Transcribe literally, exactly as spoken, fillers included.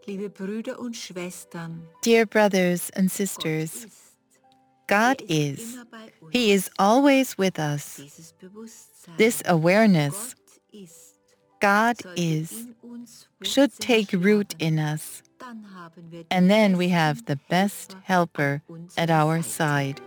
Liebe Brüder und Schwestern, Dear brothers and Gott sisters, ist. God Er ist is. immer bei uns. He is always with us. Dieses Bewusstsein, This awareness, Gott ist, God sollte is, in uns should Wurzeln take root schlagen. in us. Dann haben wir den And then we besten have the best Helfer helper an at unserer our Seite. side.